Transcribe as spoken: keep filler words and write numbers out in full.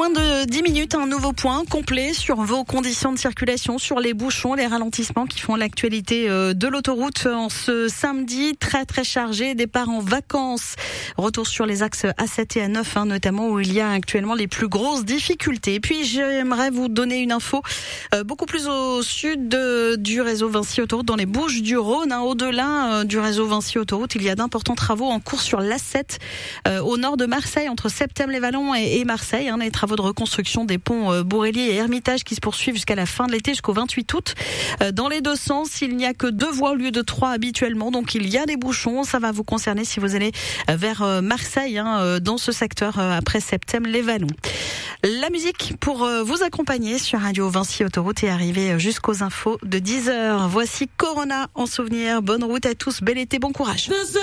moins de dix minutes, un nouveau point complet sur vos conditions de circulation, sur les bouchons, les ralentissements qui font l'actualité de l'autoroute en ce samedi très très chargé. Départ en vacances, retour sur les axes A sept et A neuf hein, notamment où il y a actuellement les plus grosses difficultés. Et puis j'aimerais vous donner une info euh, beaucoup plus au sud de, du réseau Vinci Autoroute, dans les Bouches-du-Rhône. Hein, au-delà euh, du réseau Vinci Autoroute, il y a d'importants travaux en cours sur l'A sept euh, au nord de Marseille, entre Septèmes-les-Vallons et, et Marseille. Hein, les travaux de reconstruction des ponts euh, Bourrelier et Hermitage qui se poursuivent jusqu'à la fin de l'été, jusqu'au vingt-huit août. Euh, dans les deux sens, il n'y a que deux voies au lieu de trois habituellement, donc il y a des bouchons. Ça va vous concerner si vous allez vers euh, Marseille, hein, euh, dans ce secteur euh, après Septèmes-les-Vallons. La musique pour euh, vous accompagner sur Radio Vinci Autoroute et arriver jusqu'aux infos de dix heures. Voici Corona en souvenir. Bonne route à tous, bel été, bon courage.